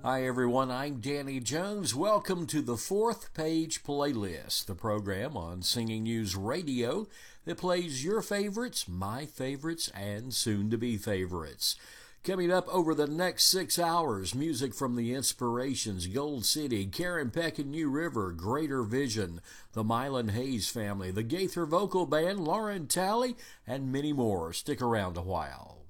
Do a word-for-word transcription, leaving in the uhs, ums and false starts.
Hi everyone, I'm Danny Jones. Welcome to the Fourth Page Playlist, the program on Singing News Radio that plays your favorites, my favorites, and soon-to-be favorites. Coming up over the next six hours, music from the Inspirations, Gold City, Karen Peck and New River, Greater Vision, the Mylan Hayes Family, the Gaither Vocal Band, Lauren Talley, and many more. Stick around a while.